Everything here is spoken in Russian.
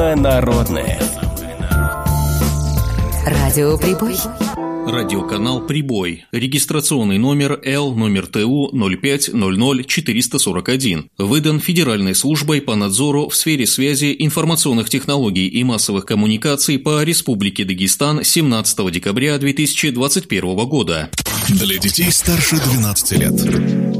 Народное. Радио Прибой. Радиоканал «Прибой». Регистрационный номер Л номер ТУ 0500441. Выдан Федеральной службой по надзору в сфере связи, информационных технологий и массовых коммуникаций по Республике Дагестан 17 декабря 2021 года. Для детей старше 12 лет.